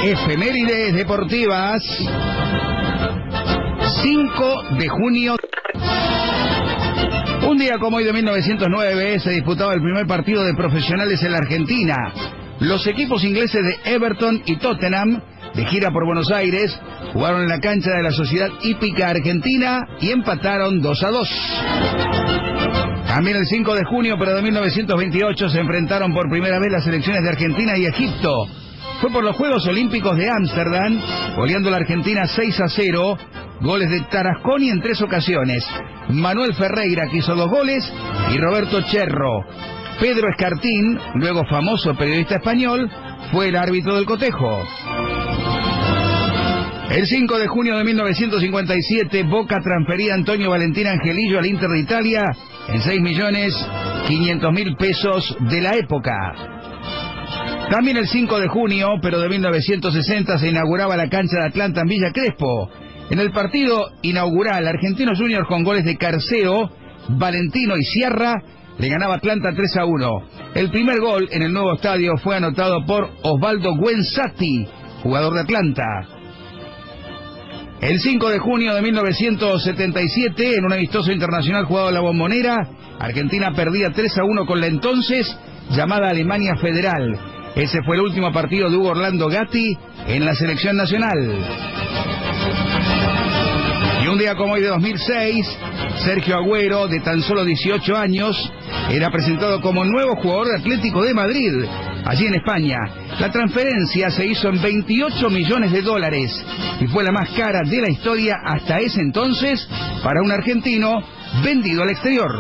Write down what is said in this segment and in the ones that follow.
Efemérides deportivas. 5 de junio. Un día como hoy de 1909 se disputaba el primer partido de profesionales en la Argentina. Los equipos ingleses de Everton y Tottenham, de gira por Buenos Aires, jugaron en la cancha de la Sociedad Hípica Argentina y empataron 2-2. También el 5 de junio, pero de 1928, se enfrentaron por primera vez las selecciones de Argentina y Egipto. Fue por los Juegos Olímpicos de Ámsterdam, goleando la Argentina 6-0, goles de Tarasconi en 3 ocasiones, Manuel Ferreira, que hizo 2 goles, y Roberto Cherro. Pedro Escartín, luego famoso periodista español, fue el árbitro del cotejo. El 5 de junio de 1957, Boca transfería a Antonio Valentín Angelillo al Inter de Italia en 6.500.000 pesos de la época. También el 5 de junio, pero de 1960, se inauguraba la cancha de Atlanta en Villa Crespo. En el partido inaugural, Argentinos Juniors, con goles de Carceo, Valentino y Sierra, le ganaba Atlanta 3-1. El primer gol en el nuevo estadio fue anotado por Osvaldo Guenzati, jugador de Atlanta. El 5 de junio de 1977, en un amistoso internacional jugado en la Bombonera, Argentina perdía 3-1 con la entonces llamada Alemania Federal. Ese fue el último partido de Hugo Orlando Gatti en la selección nacional. Y un día como hoy de 2006, Sergio Agüero, de tan solo 18 años, era presentado como nuevo jugador de Atlético de Madrid, allí en España. La transferencia se hizo en $28 millones y fue la más cara de la historia hasta ese entonces para un argentino vendido al exterior.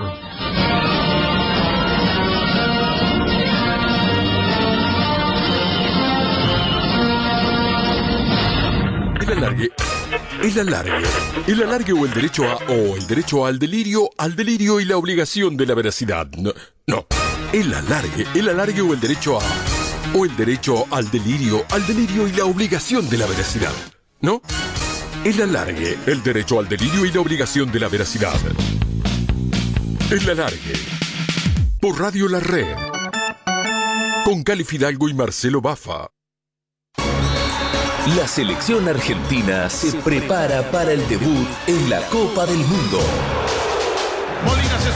El alargue o el derecho al delirio y la obligación de la veracidad. No. El alargue o el derecho al delirio y la obligación de la veracidad. ¿No? El alargue, el derecho al delirio y la obligación de la veracidad. El alargue. Por Radio La Red. Con Cali Fidalgo y Marcelo Baffa. La selección argentina se prepara para el debut en la Copa del Mundo.